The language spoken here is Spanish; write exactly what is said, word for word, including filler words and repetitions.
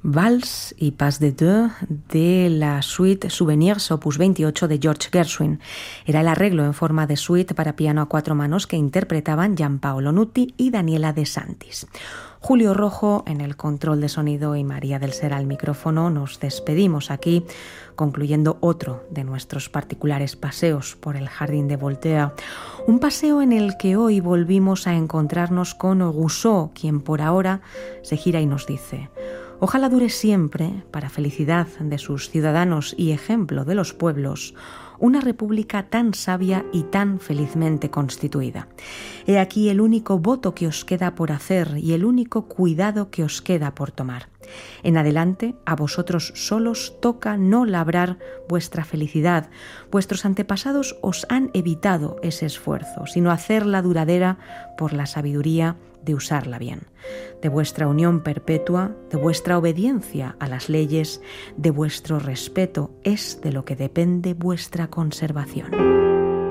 Vals y Pas de deux de la suite Souvenirs opus veintiocho de George Gershwin. Era el arreglo en forma de suite para piano a cuatro manos que interpretaban Gianpaolo Nuti y Daniela De Santis. Julio Rojo en el control de sonido y María del Ser al micrófono. Nos despedimos aquí, concluyendo otro de nuestros particulares paseos por el jardín de Voltaire. Un paseo en el que hoy volvimos a encontrarnos con Rousseau, quien por ahora se gira y nos dice: ojalá dure siempre, para felicidad de sus ciudadanos y ejemplo de los pueblos, una república tan sabia y tan felizmente constituida. He aquí el único voto que os queda por hacer y el único cuidado que os queda por tomar. En adelante, a vosotros solos toca no labrar vuestra felicidad. Vuestros antepasados os han evitado ese esfuerzo, sino hacerla duradera por la sabiduría de usarla bien. De vuestra unión perpetua, de vuestra obediencia a las leyes, de vuestro respeto es de lo que depende vuestra conservación.